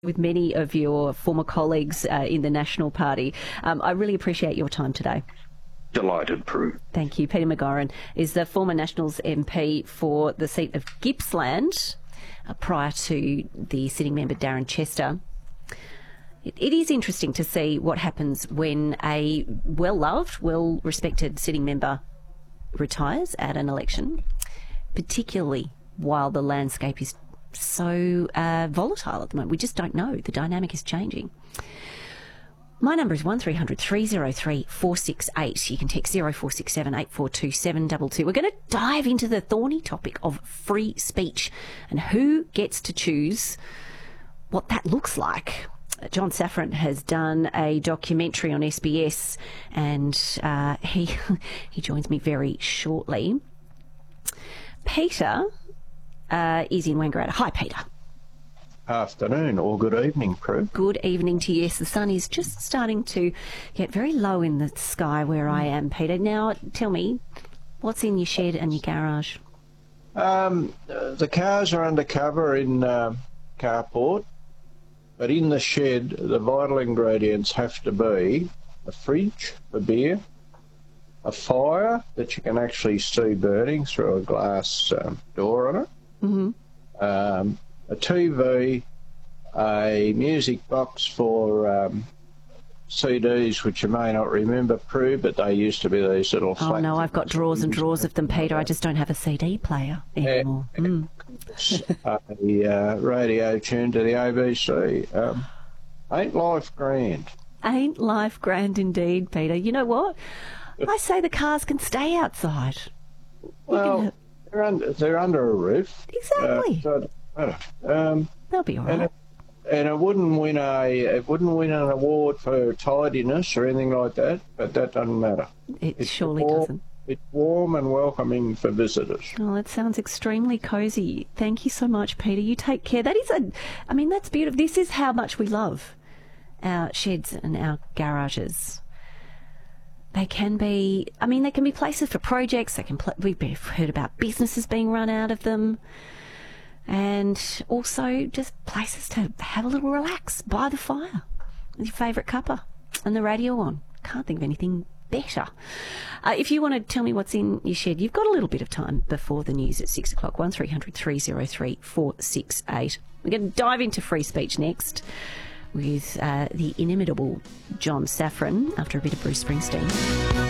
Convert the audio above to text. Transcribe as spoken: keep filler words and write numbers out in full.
with many of your former colleagues uh, in the National Party. Um, I really appreciate your time today. Delighted, Prue. Thank you. Peter McGauran is the former Nationals M P for the seat of Gippsland, uh, prior to the sitting member Darren Chester. It, it is interesting to see what happens when a well-loved, well-respected sitting member retires at an election, particularly while the landscape is so uh, volatile at the moment. We just don't know. The dynamic is changing. My number is one three hundred three oh three four six eight. You can text zero four six seven eight four two seven two two. We're going to dive into the thorny topic of free speech and who gets to choose what that looks like. John Safran has done a documentary on S B S, and uh, he he joins me very shortly. Peter uh, is in Wangaratta. Hi, Peter. Afternoon or good evening, Prue. Good evening to you. Yes, the sun is just starting to get very low in the sky where I am, Peter. Now, tell me, what's in your shed and your garage? Um, the cars are undercover in uh, carport, but in the shed, the vital ingredients have to be a fridge for beer, a fire that you can actually see burning through a glass um, door on it, Mm-hmm. um, a T V, a music box for um, C Ds, which you may not remember, Prue, but they used to be these little... Oh, no, I've got drawers and drawers of them, Peter. I just don't have a C D player anymore. And, mm. a uh, radio tuned to the A B C. Um, ain't life grand? Ain't life grand indeed, Peter. You know what? I say the cars can stay outside. Well, they're under, they're under a roof. Exactly. Uh, so, um, They'll be all right. and, it, and it wouldn't win a it wouldn't win an award for tidiness or anything like that, but that doesn't matter. It It's surely warm, doesn't. It's warm and welcoming for visitors. Oh, that sounds extremely cosy. Thank you so much, Peter. You take care. That is a, I mean, that's beautiful. This is how much we love our sheds and our garages. They can be, I mean, they can be places for projects. They can, pl- we've heard about businesses being run out of them. And also just places to have a little relax by the fire with your favourite cuppa and the radio on. Can't think of anything better. Uh, if you want to tell me what's in your shed, you've got a little bit of time before the news at six o'clock. one three hundred three oh three four six eight. We're going to dive into free speech next with uh, the inimitable John Safran after a bit of Bruce Springsteen.